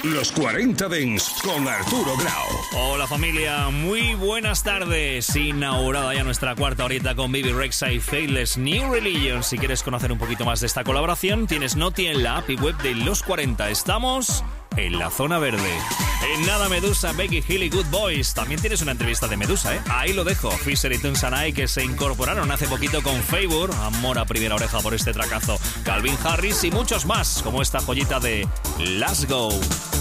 Los 40 Dents con Arturo Grau. Hola familia, muy buenas tardes. Inaugurada ya nuestra cuarta horita con Bibi Rexha y Faithless New Religion. Si quieres conocer un poquito más de esta colaboración, tienes Noti en la app y web de Los 40. Estamos en la zona verde. En nada, Medusa, Becky Hill y Good Boys. También tienes una entrevista de Medusa, ¿eh? Ahí lo dejo. Fisher y Tunsanai, que se incorporaron hace poquito con Favor. Amor a primera oreja por este tracazo. Calvin Harris y muchos más, como esta joyita de Let's Go.